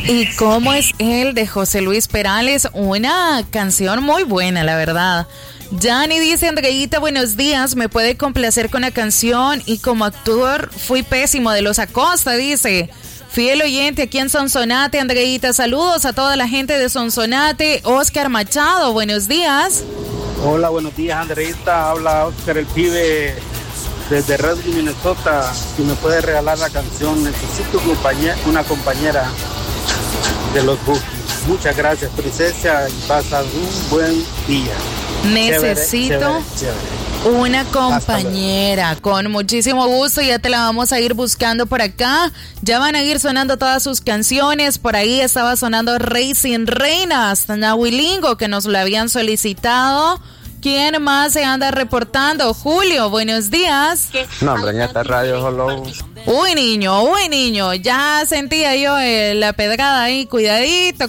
¿Y cómo es el de José Luis Perales? Una canción muy buena, la verdad. Yanni dice, Andreita, buenos días, me puede complacer con la canción y como actor fui pésimo. De los Acosta, dice. Fiel oyente aquí en Sonsonate, Andreita, saludos a toda la gente de Sonsonate. Oscar Machado, buenos días. Hola, buenos días, Andreita, habla Oscar el Pibe desde Redwood, Minnesota. Si me puede regalar la canción, necesito una compañera de los Bookies. Muchas gracias, princesa, y pasa un buen día. Necesito chévere. Una compañera, con muchísimo gusto, ya te la vamos a ir buscando por acá. Ya van a ir sonando todas sus canciones. Por ahí estaba sonando Rey sin Reinas, Nahuilingo, que nos lo habían solicitado. ¿Quién más se anda reportando? Julio, buenos días. No, hombre, en esta radio solo... Uy, niño, ya sentía yo la pedrada ahí, cuidadito.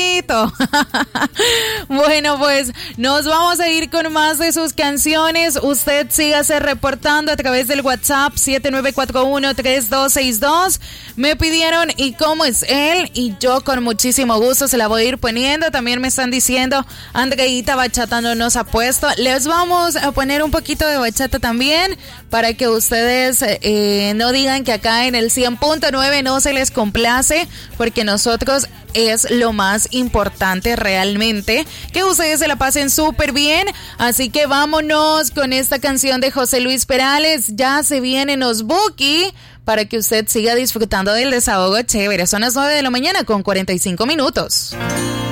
Bueno, pues nos vamos a ir con más de sus canciones. Usted sígase reportando a través del WhatsApp 7941-3262. Me pidieron ¿y cómo es él? Y yo con muchísimo gusto se la voy a ir poniendo. También me están diciendo, Andreita, bachata no nos ha puesto. Les vamos a poner un poquito de bachata también para que ustedes no digan que acá en el 100.9 no se les complace, porque nosotros es lo más importante realmente, que ustedes se la pasen súper bien. Así que vámonos con esta canción de José Luis Perales, Ya se vienen los Buki, para que usted siga disfrutando del desahogo chévere. Son las 9 de la mañana con 45 minutos.